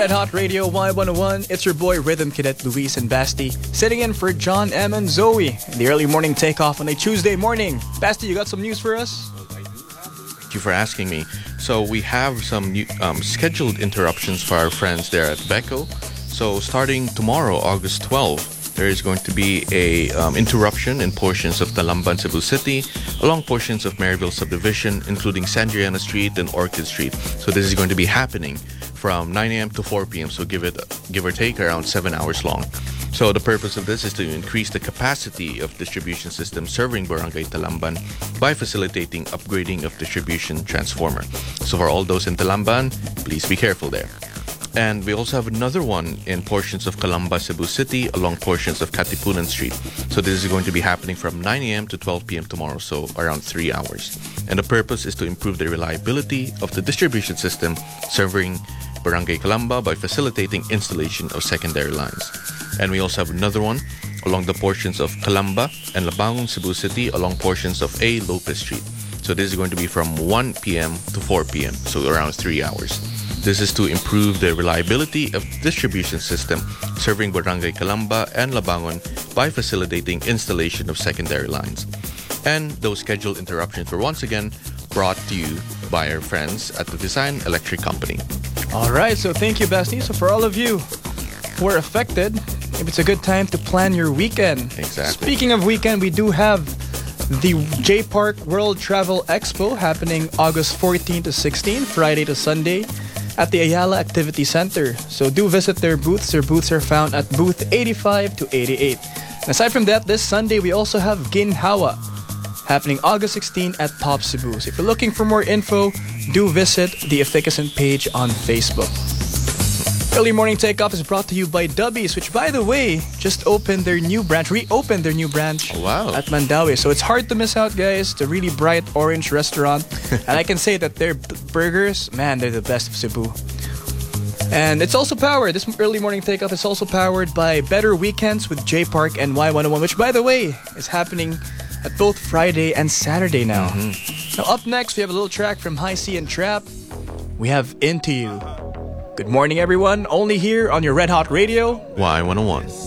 Red Hot Radio Y101, it's your boy Rhythm Cadet Luis and Basti, sitting in for John M and Zoe in the early morning takeoff on a Tuesday morning. Basti, you got some news for us? Thank you for asking me. So we have some new, scheduled interruptions for our friends there at Beko. So starting tomorrow, August 12th, there is going to be a interruption in portions of Talamban, Cebu City, along portions of Maryville Subdivision, including Sandriana Street and Orchid Street. So this is going to be happening from 9 a.m. to 4 p.m. So give or take around 7 hours long. So the purpose of this is to increase the capacity of distribution system serving Barangay Talamban by facilitating upgrading of distribution transformer. So for all those in Talamban, please be careful there. And we also have another one in portions of Calamba, Cebu City, along portions of Katipunan Street. So this is going to be happening from 9 a.m. to 12 p.m. tomorrow, so around 3 hours. And the purpose is to improve the reliability of the distribution system serving Barangay Calamba by facilitating installation of secondary lines. And we also have another one along the portions of Calamba and Labangon, Cebu City, along portions of A. Lopez Street. So this is going to be from 1 p.m. to 4 p.m., so around 3 hours. This is to improve the reliability of distribution system serving Barangay Calamba and Labangon by facilitating installation of secondary lines. And those scheduled interruptions were once again brought to you by our friends at the Design Electric Company. All right, so thank you, Basti. So for all of you who are affected, maybe it's a good time to plan your weekend. Exactly. Speaking of weekend, we do have the J Park World Travel Expo happening August 14 to 16, Friday to Sunday, at the Ayala Activity Center. So do visit their booths. Their booths are found at booth 85 to 88. And aside from that, this Sunday we also have Ginhawa happening August 16 at Top Cebu. So if you're looking for more info, do visit the Efficacent page on Facebook. Early Morning Takeoff is brought to you by Dubbies, which, by the way, just reopened their new branch Wow. at Mandaue. So it's hard to miss out, guys. It's a really bright orange restaurant. And I can say that their burgers, man, they're the best of Cebu. And it's also powered, this Early Morning Takeoff is also powered by Better Weekends with J Park and Y101, which, by the way, is happening at both Friday and Saturday now. Now, up next, we have a little track from High C and Trap. We have Into You. Good morning, everyone. Only here on your Red Hot Radio Y101.